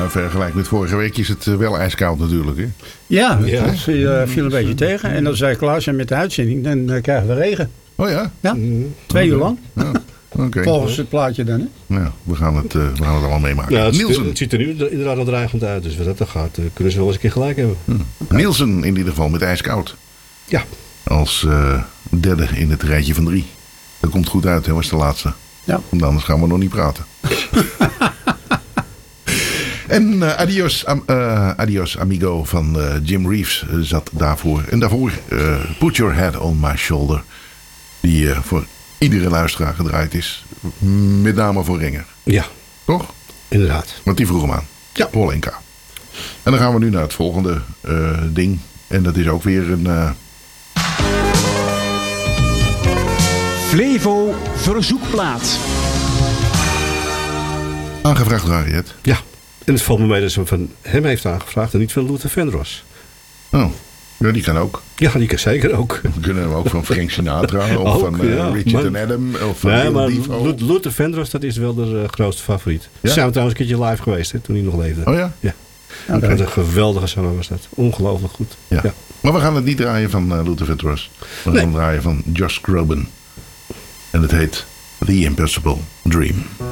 vergelijking met vorige week is het wel ijskoud natuurlijk. Hè? Ja, het viel een beetje tegen. En dan zei Klaas, en met de uitzending, dan krijgen we regen. Oh ja? Ja, 2 uur lang. Ja. Okay. Volgens het plaatje dan. Hè? Ja, we gaan het allemaal meemaken. Ja, Nielsen. het ziet er nu inderdaad al dreigend uit. Dus wat dat dan gaat, kunnen ze wel eens een keer gelijk hebben. Nielsen in ieder geval met ijskoud. Ja. Als derde in het rijtje van 3. Dat komt goed uit, hè, was de laatste. Ja. Want anders gaan we nog niet praten. En Adios Amigo van Jim Reeves zat daarvoor. En daarvoor Put Your Head on My Shoulder. Die voor iedere luisteraar gedraaid is. Met name voor Renger. Ja. Toch? Inderdaad. Want die vroeg hem aan. Ja. Polenka. En dan gaan we nu naar het volgende ding. En dat is ook weer een... Flevo verzoekplaat. Aangevraagd door Harriet. Ja. En het valt me mee dat ze van hem heeft aangevraagd en niet van Luther Vandross. Oh, ja, die kan ook. Ja, die kan zeker ook. We kunnen hem ook van Frank Sinatra of ook, van Richard en Adam of van nee, maar Devo. Luther Vandross, dat is wel de grootste favoriet. Ja? Ze zijn trouwens een keertje live geweest, hè, toen hij nog leefde. Oh ja? Ja. Okay. Wat een geweldige zanger was dat. Ongelooflijk goed. Ja. Ja. Maar we gaan het niet draaien van Luther Vandross. We gaan het draaien van Josh Groban. En het heet The Impossible Dream.